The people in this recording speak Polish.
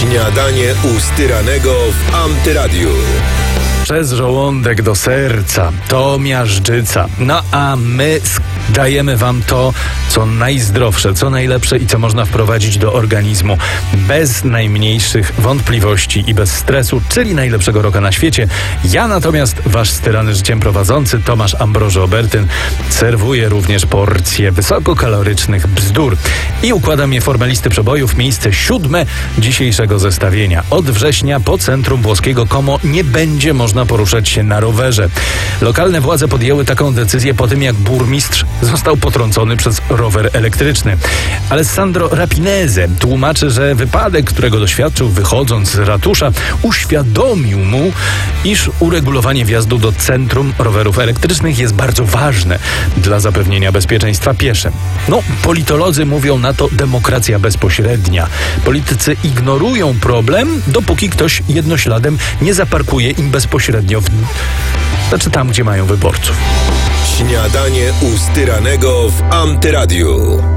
Śniadanie u Styranego w Antyradiu. Przez żołądek do serca, to miażdżyca. No a my dajemy wam to, co najzdrowsze, co najlepsze i co można wprowadzić do organizmu bez najmniejszych wątpliwości i bez stresu, czyli najlepszego roka na świecie. Ja natomiast, wasz styrany życiem prowadzący Tomasz Ambroży Obertyn, serwuję również porcje wysokokalorycznych bzdur i układam je w formę listy przebojów, miejsce 7 dzisiejszego zestawienia. Od września po centrum włoskiego Como nie będzie można poruszać się na rowerze. Lokalne władze podjęły taką decyzję po tym, jak burmistrz został potrącony przez rower elektryczny. Alessandro Rapinese tłumaczy, że wypadek, którego doświadczył wychodząc z ratusza, uświadomił mu, iż uregulowanie wjazdu do centrum rowerów elektrycznych jest bardzo ważne dla zapewnienia bezpieczeństwa pieszym. No, politolodzy mówią na to demokracja bezpośrednia. Politycy ignorują problem, dopóki ktoś jednośladem nie zaparkuje im bezpośrednio tam, gdzie mają wyborców. Śniadanie u Styranego w Antyradiu.